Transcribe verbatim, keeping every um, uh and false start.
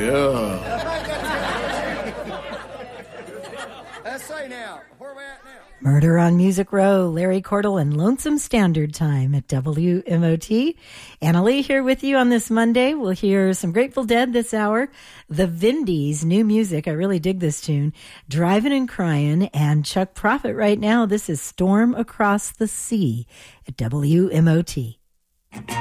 Yeah. Let's say now, where we at now? Murder on Music Row, Larry Cordell and Lonesome Standard Time at W M O T. Anna Lee here with you on this Monday. We'll hear some Grateful Dead this hour. The Vindies, new music. I really dig this tune. Driving and Crying, and Chuck Prophet right now. This is Storm Across the Sea at W M O T.